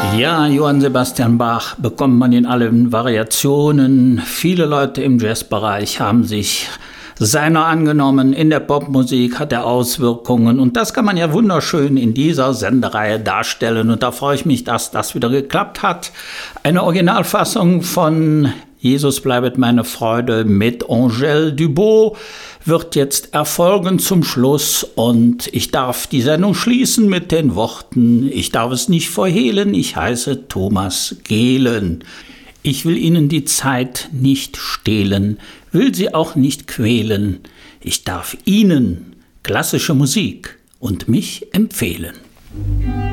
Ja, Johann Sebastian Bach bekommt man in allen Variationen. Viele Leute im Jazzbereich haben sich seiner angenommen. In der Popmusik hat er Auswirkungen. Und das kann man ja wunderschön in dieser Sendereihe darstellen. Und da freue ich mich, dass das wieder geklappt hat. Eine Originalfassung von Jesus bleibet meine Freude mit Angèle Dubot wird jetzt erfolgen zum Schluss. Und ich darf die Sendung schließen mit den Worten: Ich darf es nicht verhehlen, ich heiße Thomas Gehlen. Ich will Ihnen die Zeit nicht stehlen, will sie auch nicht quälen. Ich darf Ihnen klassische Musik und mich empfehlen.